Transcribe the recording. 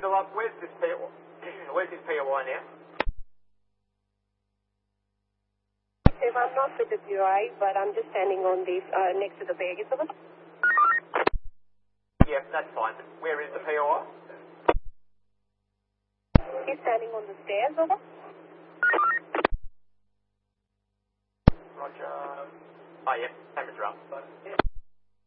Joondalup, where's this POI? Where's this POI now? If I'm not with the POI, but I'm just standing on the, next to the baggage. Yeah, that's fine. Where is the POI? He's standing on the stairs, over.